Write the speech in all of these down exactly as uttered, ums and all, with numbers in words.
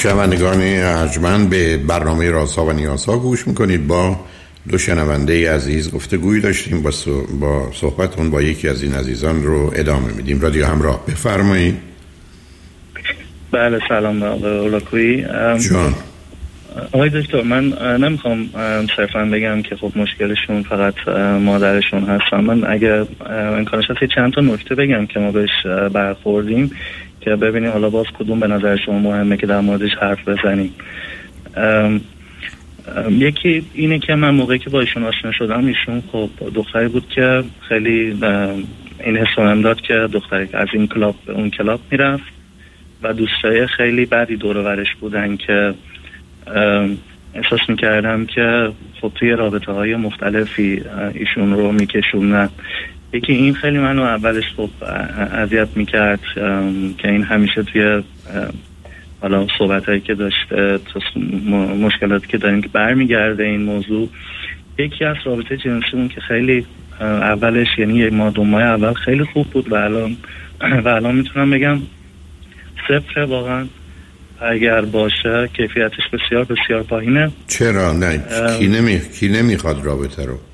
شنوندگان ارجمند به برنامه رازها و نیازها گوش میکنید. با دو شنونده عزیز گفتگویی داشتیم، با, با صحبتون با یکی از این عزیزان رو ادامه میدیم. رادیو همراه، بفرمایید. بله سلام آقای اولاکویی. جان آقای دکتر، من نمیخوام صرفا بگم که خب مشکلشون فقط مادرشون هستن. من اگر امکانش هست چند تا نکته بگم که ما بهش برخوردیم که ببینیم حالا باز کدوم به نظر شما مهمه که در موردش حرف بزنیم. ام ام یکی اینه که من موقعی که با ایشون آشنا شدم، ایشون خب دختری بود که خیلی این حس رو داد که دختری از این کلاب به اون کلاب میرفت و دوستای خیلی بدی دور و برش بودن که احساس میکردم که خب توی رابطه های مختلفی ایشون رو میکشوندن. یکی این خیلی منو اولش خب اذیت میکرد که این همیشه توی حالا صحبت هایی که داشته، مشکلاتی که داریم که برمیگرده این موضوع. یکی از رابطه جنسیمون که خیلی اولش، یعنی یک ماه دو ماه اول خیلی خوب بود و الان و الان میتونم بگم صفر واقعا. اگر باشه کیفیتش بسیار بسیار پایینه. چرا؟ نه کی نمی کی نمیخواد رابطه رو؟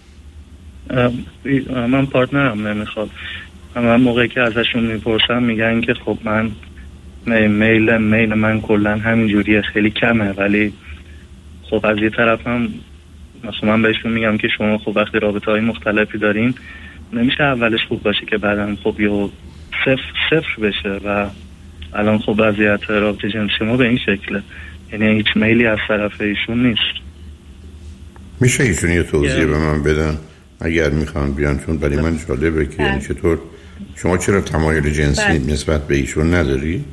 من پارتنرم نمیخواد. من موقعی که ازشون میپرسم میگن که خب من میل میل من کلا همینجوریه، خیلی کمه. ولی خب از یه طرف هم مثلا من بهشون میگم که شما خب وقتی رابطه های مختلفی دارین نمیشه اولش خوب باشه که بعدم خب یه صفر صفر بشه. و الان خب وضعیت رابطه جنسی ما به این شکله، یعنی هیچ میلی از طرف ایشون نیست. میشه ایشون یه توضیح به من بدن اگر میخوان بیان؟ چون برای من جالبه که یعنی چطور شما چرا تمایل جنسی بل. نسبت به ایشون نداری؟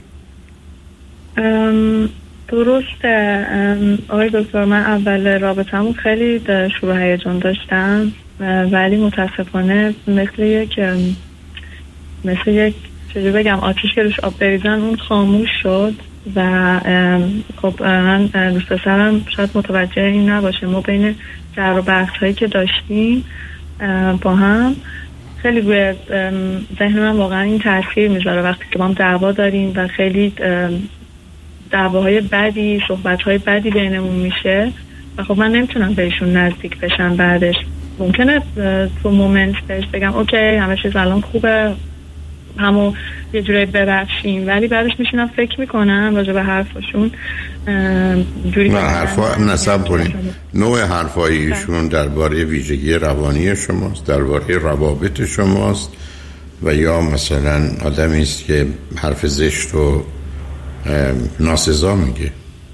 درسته آقای دکتر، من اول رابطه‌مون خیلی شروع هیجان داشتم ولی متاسفانه مثل یک مثل یک چجوری بگم آتیش که روش آب بریزن اون خاموش شد. و خب من دوست دارم شاید متوجه این نباشه، ما بین جر و بحث هایی که داشتیم با هم خیلی روی ذهن من واقعا این تاثیر میذاره وقتی که ما هم دعوا داریم و خیلی دعواهای بدی، صحبتهای بدی بینمون میشه و خب من نمیتونم بهشون نزدیک بشم. بعدش ممکنه تو مومنت بهش بگم اوکی همه چیز الان خوبه، همو یه جوری ببخشیم، ولی بعدش میشینم فکر میکنم راجع به حرفاشون جوری نه حرفا نصب کنیم. نوع حرفایشون درباره ویژگی روانی شماست، درباره روابط شماست، و یا مثلا آدمی است که حرف زشت و ناسزا میگه.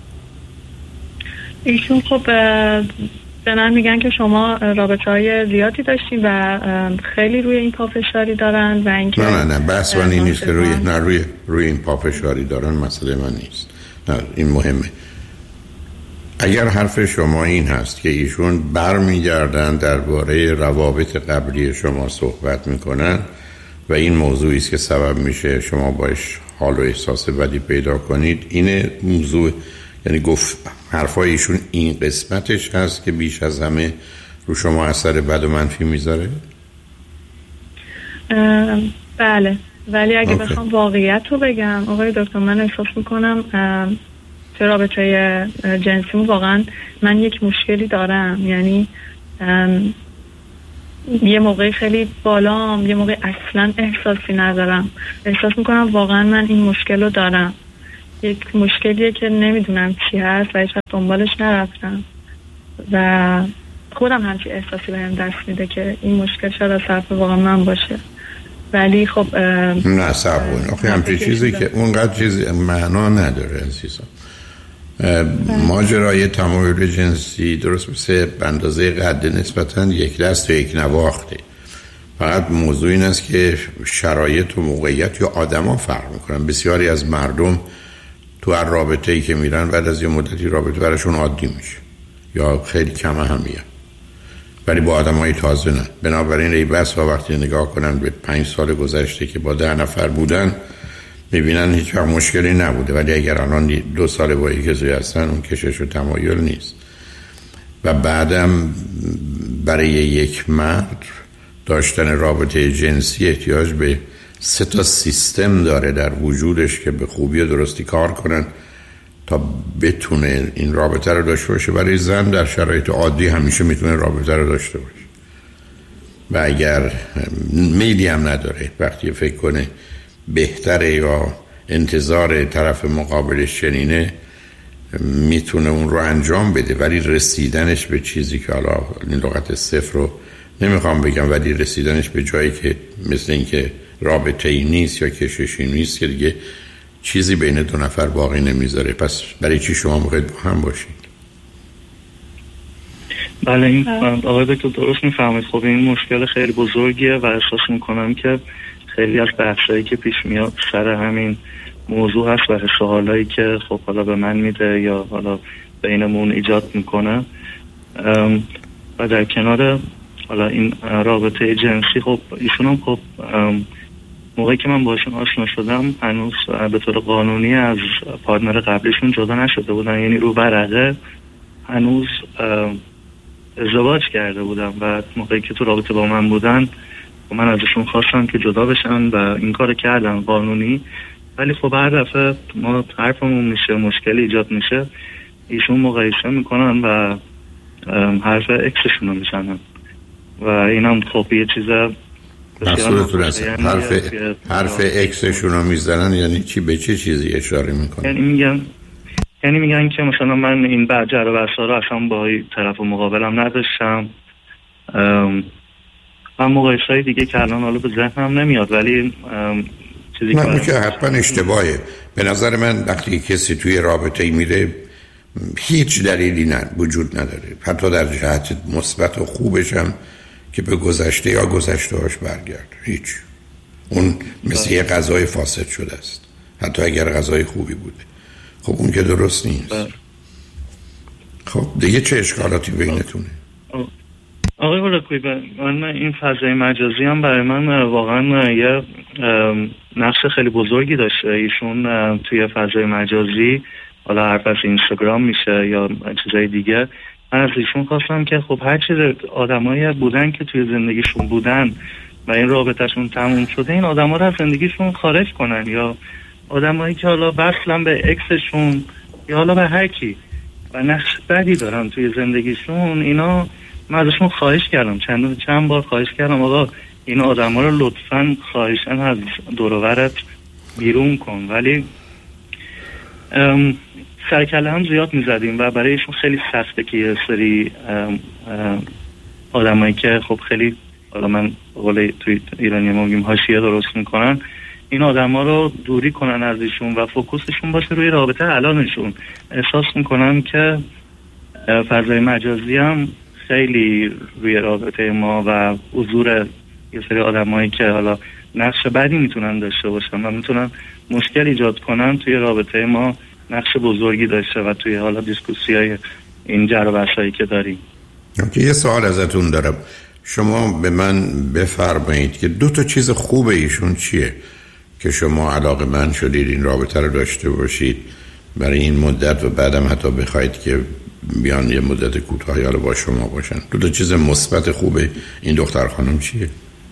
ایشون خب به من میگن که شما رابطه‌های زیادی داشتین و خیلی روی این پافشاری دارن و اینکه نه نه نه بحث من این نیست که روی نه روی روی این پافشاری دارن، مسئله من نیست. نه این مهمه. اگر حرف شما این هست که ایشون برمیگردن درباره روابط قبلی شما صحبت میکنن و این موضوعی است که سبب میشه شما باش حال و احساس بدی پیدا کنید، این موضوع یعنی گفت حرفای ایشون این قسمتش هست که بیش از همه رو شما اثر بد و منفی میذاره؟ بله، ولی اگه okay. بخوام واقعیت رو بگم آقای دکتر، من احساس میکنم چه رابطه جنسیمون واقعا من یک مشکلی دارم. یعنی یه موقعی خیلی بالام، یه موقعی اصلا احساسی ندارم. احساس میکنم واقعا من این مشکل رو دارم. یک مشکلیه که نمیدونم چی هست و هیچ وقت دنبالش نرفتم و خودم همچی احساسی بهم دست میده که این مشکل شاید از طرف واقعا من باشه. ولی خب نه صبر کن، آخه همچین چیزی که اونقدر چیزی معنا نداره عزیزم. ماجرای تمایل جنسی درست مثل اندازه قد نسبتاً یک دست و یک نواخته. فقط موضوع این است که شرایط و موقعیت یا آدما فرق میکنن. بسیاری از مردم تو هر رابطه‌ای که میرن بعد از یه مدتی رابطه براشون عادی میشه یا خیلی کم اهمیت، ولی با آدمای تازه نه. بنابراین ای بس ها وقتی نگاه کنن به پنج سال گذشته که با ده نفر بودن میبینن هیچ وقت مشکلی نبوده، ولی اگر الان دو سال با یک کسی هستن اون کشش و تمایل نیست. و بعدم برای یک مرد داشتن رابطه جنسی احتیاج به سه تا سیستم داره در وجودش که به خوبی و درستی کار کنن تا بتونه این رابطه رو داشته باشه. برای زن در شرایط عادی همیشه میتونه رابطه رو داشته باشه و اگر میلی هم نداره وقتی فکر کنه بهتره یا انتظار طرف مقابلش چنینه میتونه اون رو انجام بده، ولی رسیدنش به چیزی که حالا این لغت صفر رو نمیخوام بگم، ولی رسیدنش به جایی که مثل این که رابطه ای نیست یا کششی نیست که دیگه چیزی بین دو نفر باقی نمیذاره. پس برای چی شما موقعید با هم باشید؟ بله این آقای دکتر درست میفهمید. خب این مشکل خیلی بزرگیه و احساس میکنم که خیلی از بحثایی که پیش میاد سر همین موضوع هست و حس و حالایی که خب حالا به من میده یا حالا بینمون ایجاد میکنه. و در کنار حالا این رابطه جنسی، خب ایشون هم خب موقعی که من باشون آشنا شدم هنوز به طور قانونی از پارتنر قبلیشون جدا نشده بودن، یعنی رو برقه هنوز ازدواج کرده بودم و موقعی که تو رابطه با من بودن من ازشون خواستم که جدا بشن و این کار کردن قانونی. ولی خب هر دفعه ما حرفمون میشه مشکلی ایجاد میشه ایشون مقایسه میکنن و حرف اکسشون رو میزنن و اینم خب یه چیز مسئولتون هستن. حرف, حرف اکسشون رو میزنن یعنی چی؟ به چه چیزی اشاره میکنن؟ یعنی میگن یعنی میگن که مثلا من این بجر و بسا رو اصلا با طرف مقابلم نداشتم و مقایسه های دیگه که الان حالا به ذهنم نمیاد، ولی چیزی نه که حتما اشتباهه. به نظر من وقتی کسی توی رابطه ای میره هیچ دلیلی نه وجود نداره، حتی در جهت مثبت و خوبش هم که به گذشته یا گذشته هاش برگرد. هیچ. اون مثل یه غذای فاسد شده است حتی اگر غذای خوبی بوده. خب اون که درست نیست. خب دیگه چه اشکالاتی بینتونه؟ آقای هولاکویی من این فضای مجازی هم برای من واقعا یه نقش خیلی بزرگی داشته. ایشون توی فضای مجازی حالا حرف از اینستاگرام میشه یا چیزای دیگه، من از ایشون خواستم که خب هر چیز آدمایی بودن که توی زندگیشون بودن و این رابطهشون تموم شده این آدما رو از زندگیشون خارج کنن، یا آدمایی که حالا وصلن به اکسشون یا حالا به هر کی و نقش بدی دارن توی زندگیشون، اینا من ازشون خواهش کردم چند چند بار خواهش کردم آقا این آدما رو لطفاً خواهشاً از دور و برت بیرون کن، ولی سرکله هم زیاد میزدیم و برایشون خیلی سخته که یه سری آدمایی که خب خیلی حالا من قول توی ایرانی ما میگیم حاشیه درست میکنن این آدما رو دوری کنن از ایشون و فوکوسشون باشه روی رابطه الانشون. احساس میکنم که فضای مجازی هم خیلی روی رابطه ما و حضور یه سری آدمایی که حالا نقش بدی میتونن داشته باشن و میتونن مشکل ایجاد کنن توی رابطه ما نقش بزرگی داشته و توی حالا دیسکوسیای این جر و بحثایی که داریم. یه سوال ازتون دارم، شما به من بفرمایید که دو تا چیز خوب ایشون چیه که شما علاقه‌مند شدید این رابطه رو داشته باشید برای این مدت و بعدم حتی بخواید که بیان یه مدت کوتاهی حالا با شما باشن؟ دو تا چیز مثبت خوبه این دختر خانم چیه؟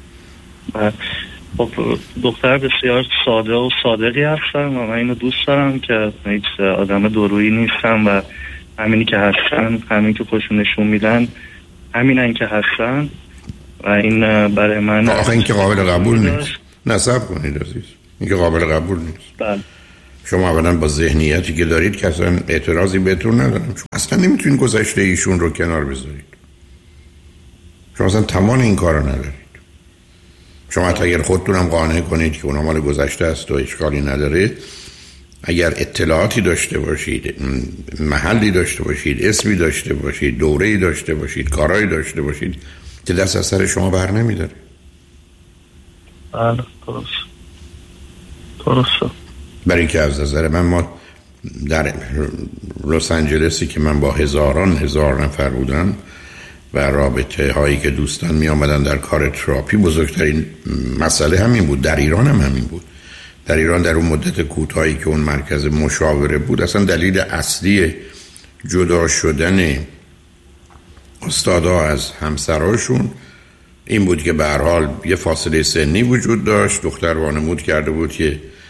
خب دختر بسیار ساده و صادقی هستن و من اینو دوست دارم که هیچ آدم دورویی نیستن و همینی که هستن همین که خودشون نشون میدن همینن که هستن و این برای من آخه این که قابل قبول نیست. نصب کنید عزیز، این که قابل قبول نیست. بله. شما اولا با ذهنیتی که دارید که اصلا اعتراضی بهتون ندارم، شما اصلا نمیتونید گذشته ایشون رو کنار بذارید، شما اصلا توان این کار رو ندارید. شما حتی اگر خودتونم قانع کنید که اونا مال گذشته است و اشکالی نداره، اگر اطلاعاتی داشته باشید، محلی داشته باشید، اسمی داشته باشید، دوره‌ای داشته باشید، کارهایی داشته باشید که دست از سر شما بر نمیداره. بله درست درست. برای اینکه از نظر من ما در لس آنجلسی که من با هزاران هزار نفر بودم و رابطه هایی که دوستان می آمدن در کار تراپی، بزرگترین مسئله همین بود. در ایران هم همین بود. در ایران در اون مدت کوتاهی که اون مرکز مشاوره بود، اصلا دلیل اصلی جدا شدن استادا از همسراشون این بود که به هر حال یه فاصله سنی وجود داشت. دختر وانمود کرده بود که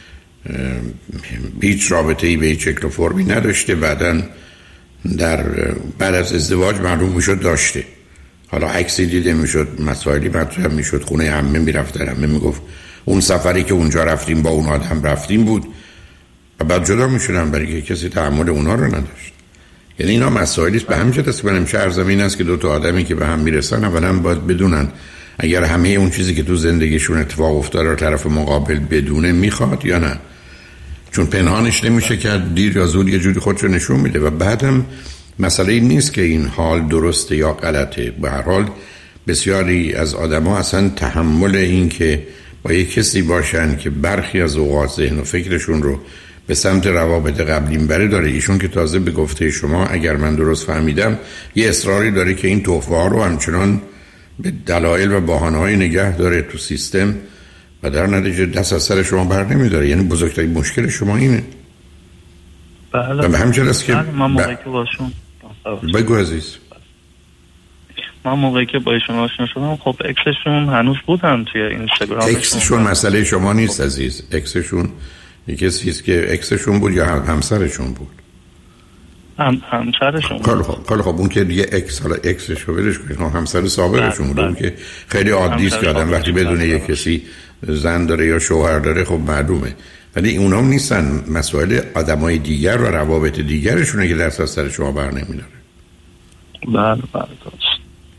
هیچ رابطه‌ای به هیچ شکل و فرمی نداشته، بعداً در بعد از ازدواج معلوم میشد داشته. حالا عکسی دیده میشد، مسائلی مطرح میشد، خونه عمه میرفت، عمه میگفت اون سفری که اونجا رفتیم با اون آدم رفتیم بود و بعد جدا میشدن برای که کسی تحمل اونا رو نداشت. یعنی اینا مسائلی است. به همین جهت است که من شهر این است که دو تا آدمی که به هم میرسن اولا باید بدونن اگر همه اون چیزی که تو زندگیشون اتفاق افتاده رو طرف مقابل بدونه میخواد یا نه، چون پنهانش نمیشه کرد، دیر یا زود یه جوری خودشو نشون میده. و بعدم مسئله این نیست که این حال درسته یا غلطه. به هر حال بسیاری از آدما اصلا تحمل این که با یک کسی باشن که برخی از اوقات ذهن و فکرشون رو به سمت روابط قبلی بره داره. ایشون که تازه به گفته شما اگر من درست فهمیدم یه اصراری داره که این تحفه ها رو همچنان به دلایل و بهانه‌های نگه داره تو سیستم و در نتیجه دست از سر شما بر نمیداره. یعنی بزرگترین مشکل شما اینه. بله. به همین جهت که من موقعی که باشون بگو عزیز. من موقعی که با ایشون آشنا شدم خب اکسشون هنوز بودن توی اینستاگرامشون. اکسشون مسئله شما نیست عزیز. اکسشون یکی چیزی که اکسشون بود یا همسرشون بود؟ هم همسرشون بود. خیلی خوب، خیلی خوب. اون که دیگه اکس، حالا اکسش رو برش کنید، همسر سابقشون بود. اون که خیلی عادی است که آدم وقتی بدونه یک کسی زن داره یا شوهر داره خب معلومه. ولی اونا هم نیستن. مسائل آدمای دیگر و روابط دیگرشونه که دست از سر شما بر نمیداره. بله بله درست.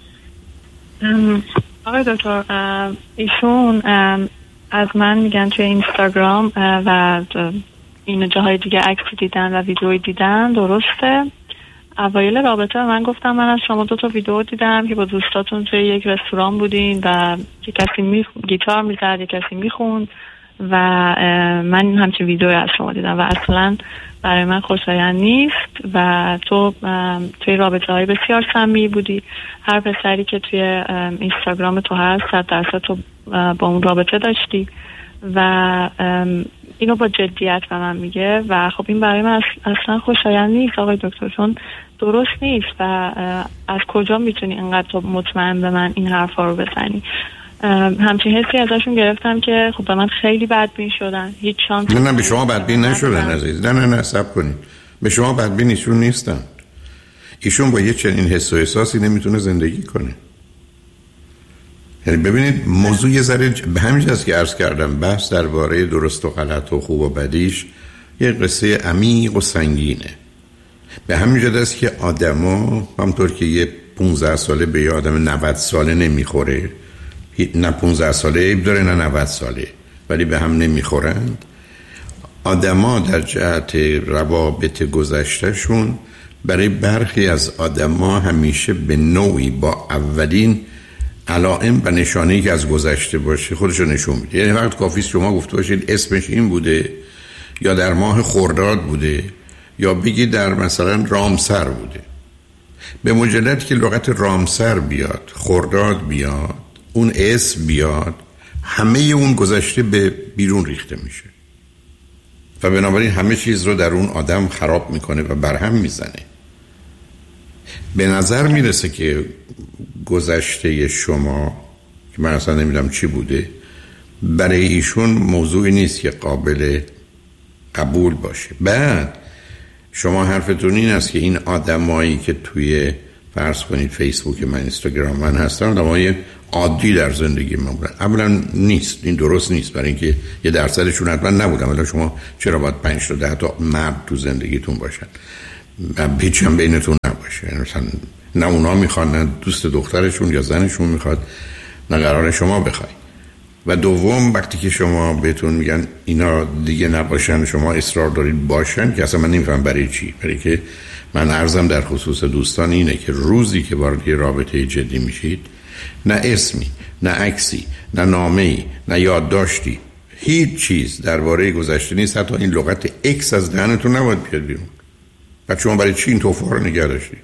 آقای دکتر، ایشون از من میگن توی اینستاگرام و این جاهای دیگه عکس دیدن و ویدیوی دیدن، درسته؟ اوایل رابطه من گفتم من از شما دو تا ویدیو دیدم که با دوستاتون توی یک رستوران بودین و یک کسی می گیتار میزد، یک کسی میخوند و من همچین ویدیوی از شما دیدم و اصلا برای من خوشایند نیست و تو توی رابطه های بسیار سمی بودی. هر پسری که توی اینستاگرام تو هست صد درصد تو با اون رابطه داشتی و اینو با جدیت به من میگه و خب این برای من اصلا خوشایند نیست آقای دکتر، چون درست نیست و از کجا میتونی اینقدر تو مطمئن به من این حرفا رو بزنی؟ همچین حسی ازشون گرفتم که خب به من خیلی بدبین شدن. هیچ شانسی نه نه به شما بدبین نشدن عزیز. نه نه نه صبر کنید. به شما بدبین ایشون نیستن. ایشون با یه چنین حس و احساسی نمیتونه زندگی کنه. یعنی ببینید موضوع یه ذره به همین جاست که عرض کردم بحث درباره درست و غلط و خوب و بدیش یه قصه عمیق و سنگینه. به همین جاست که آدما همونطور که یه پانزده ساله به یه آدم نود ساله نمیخوره، نه پانزده ساله عیب داره نه نود ساله، ولی به هم نمیخورن. آدما در جهت روابط گذشتهشون برای برخی از آدما همیشه به نوعی با اولین علائم و نشانه‌ای که از گذشته باشه خودشو نشون میده. یعنی وقت کافی است شما گفته باشید اسمش این بوده یا در ماه خرداد بوده یا بگید در مثلا رامسر بوده. به مجرد که لغت رامسر بیاد، خرداد بیاد، اون اسم بیاد، همه اون گذشته به بیرون ریخته میشه و بنابراین همه چیز رو در اون آدم خراب میکنه و برهم میزنه. به نظر میرسه که گذشته شما که من اصلا نمیدونم چی بوده برای ایشون موضوعی نیست که قابل قبول باشه. بعد شما حرفتون این است که این آدمایی که توی فرض کنید فیسبوک من، اینستاگرام من هستن، آدمای عادی در زندگی من بودن. اولا نیست، این درست نیست، برای اینکه یه درصدشون حتما نبودن. ولی شما چرا باید پنج تا ده تا مرد تو زندگیتون باشن و هیچ هم بینتون نباشه؟ مثلا نه اونا میخوان، نه دوست دخترشون یا زنشون میخواد، نه قرار شما بخوای. و دوم وقتی که شما بهتون میگن اینا دیگه نباشن، شما اصرار دارید باشن، که اصلا من نمیفهم برای چی. برای که من عرضم در خصوص دوستان اینه که روزی که وارد یه رابطه جدی میشید، نه اسمی، نه عکسی، نه نامه‌ای، نه یادداشتی، هیچ چیز درباره گذشته نیست. حتی این لغت اکس از دهنتون نباید بیاد بیرون. بعد شما برای چی این توفیق رو نگه داشتید؟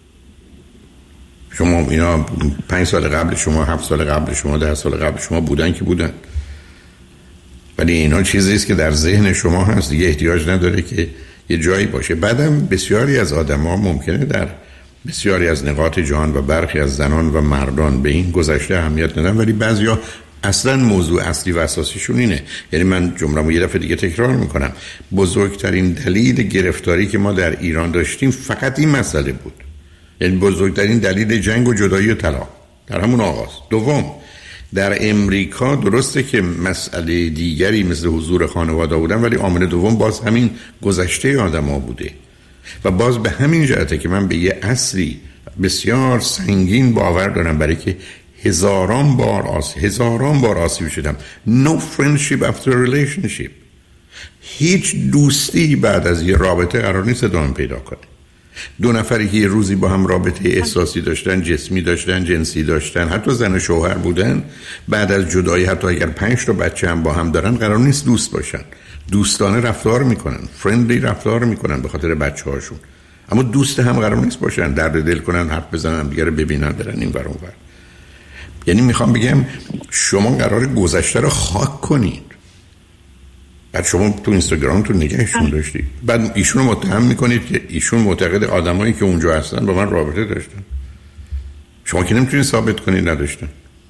شما اینا پنج سال قبل شما، هفت سال قبل شما، ده سال قبل شما بودن که بودن، ولی اینا چیزیست که در ذهن شما هست، دیگه احتیاج نداره که یه جایی باشه. بعدم بسیاری از آدم‌ها ممکنه در بسیاری از نقاط جهان و برخی از زنان و مردان به این گذشته اهمیت ندن، ولی بعضیا اصلا موضوع اصلی و اساسیشون اینه. یعنی من جمله‌مو یه دفعه دیگه تکرار میکنم، بزرگترین دلیل گرفتاری که ما در ایران داشتیم فقط این مسئله بود. یعنی بزرگترین دلیل جنگ و جدایی و طلاق در همون آغاز. دوم، در امریکا درسته که مسئله دیگری مثل حضور خانواده بودن، ولی عامل دوم باز همین گذشته آدم‌ها بوده و باز به همین جهته که من به یه اصلی بسیار سنگین باور دارم، برای که هزاران بار آسیب هزاران بار آسیب شدم. No friendship after relationship. هیچ دوستی بعد از یه رابطه قرار نیست ادامه پیدا کنه. دو نفری که یه روزی با هم رابطه احساسی داشتن، جسمی داشتن، جنسی داشتن، حتی زن و شوهر بودن، بعد از جدایی حتی اگر پنج تا بچه هم با هم دارن قرار نیست دوست باشن. دوستانه رفتار میکنن، فرندلی رفتار میکنن به خاطر بچه هاشون، اما دوست هم قرار نیست باشن، درد دل کنن، حرف بزنن، دیگه رو ببینن برن این ور اون ور. یعنی میخوام بگم شما قرار گذشته رو خاک کنید. بعد شما تو اینستاگرام تو نگهشون داشتید، بعد ایشون رو متهم میکنید که ایشون معتقد آدمایی که اونجا هستن با من رابطه داشتن. شما که نمیتونید ثابت کنید نداشتن.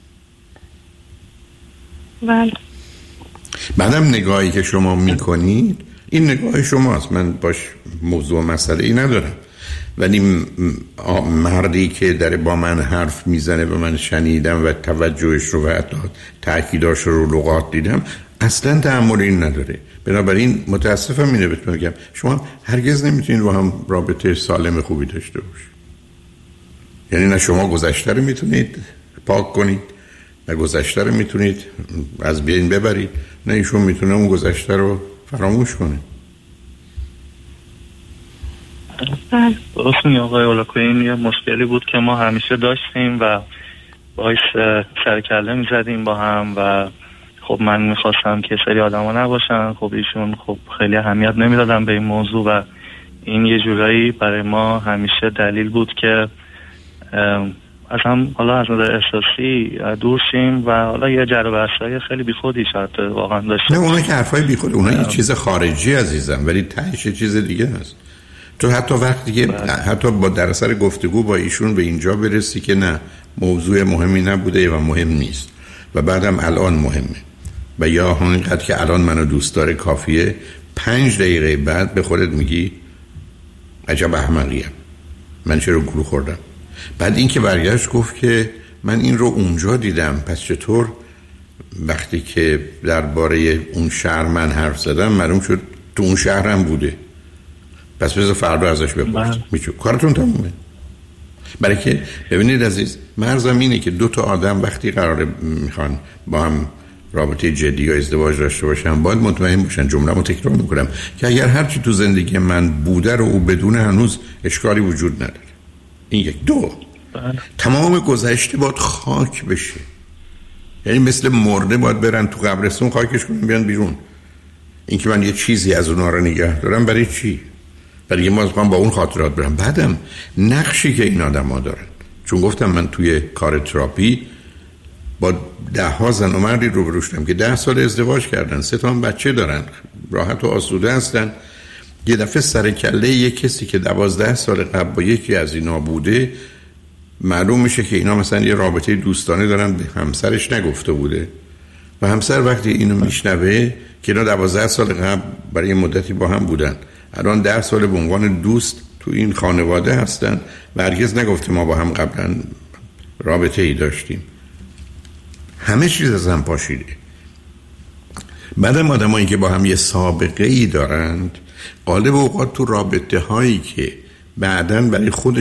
بله. بعدم نگاهی که شما میکنید این نگاه شماست، من باش موضوع مسئله ای ندارم، ولی مردی که داره با من حرف میزنه و من شنیدم و توجهش رو و حتی تأکیداش رو لغات دیدم اصلا تحمل این نداره. بنابراین متاسفم اینه بهتون بگم شما هرگز نمیتونید با هم رابطه سالم خوبی داشته باشید. یعنی نه شما گذشته رو میتونید پاک کنید، نه گذشته رو میتونید از بین ببرید، نه ایشون میتونه اون گذشته رو فراموش کنه. درست میگه آقای اولاکویی، این یه مشکلی بود که ما همیشه داشتیم و باعث سرکله میزدیم با هم و خب من میخواستم که سری آدم ها نباشن، خب ایشون خب خیلی اهمیت نمیدادن به این موضوع و این یه جورایی برای ما همیشه دلیل بود که از هم حالا از نظر احساسی دور شیم و حالا یه جر و بحثای خیلی بیخودی شاید واقعا داشتیم. نه اونا که حرفای بیخود، اونا یه چیز خارجی عزیزم، ولی تهش چیز دیگه هست. تو حتی وقتی که حتی با در اثر گفتگو با ایشون به اینجا برسی که نه موضوع مهمی نبوده و مهم نیست و بعدم الان مهمه و یا همینقدر که الان منو دوست داره کافیه، پنج دقیقه بعد به خودت میگی عجب احمقیم، من چرا گول خوردم. بعد این که برگشت گفت که من این رو اونجا دیدم، پس چطور وقتی که درباره اون شهر من حرف زدم معلوم شد تو اون شهرم بوده، پس بذار فردا ازش بپرس. میچو کارتون تمومه. برای که ببینید عزیز، مرزم اینه که دو تا آدم وقتی قراره میخوان با هم رابطه جدی یا ازدواج داشته باشن باید مطمئن باشن، جمله‌مو تکرار میکنم، که اگر هرچی تو زندگی من بوده رو او بدون هنوز اشکالی وجود نداره. این یک. دو، تمام گذشته باید خاک بشه. یعنی مثل مرده باید برن تو قبرستون خاکش کنن بیان بیرون. این که من یه چیزی از اونها رو نگه دارم برای چی؟ برای ما از با اون خاطرات برم. بعدم نقشی که این آدم ها دارن، چون گفتم من توی کار تراپی با ده ها زن و مردی روبرو شدم که ده سال ازدواج کردن، سه تا هم بچه دارن، راحت و آسوده هستن. یه دفعه سر کله یک کسی که دوازده سال قبل با یکی از اینا بوده معلوم میشه که اینا مثلا یه رابطه دوستانه دارن، به همسرش نگفته بوده و همسر وقتی اینو میشنوه که اینا دوازده سال قبل برای یه مدتی با هم بودن، الان ده سال به عنوان دوست تو این خانواده هستن و هرگز نگفته ما با هم قبلا رابطه ای داشتیم. همه چیز از هم پاشیده. بعدم آدمایی که با هم یه سابقه ای دارند غالب اوقات تو رابطه هایی که بعداً برای خود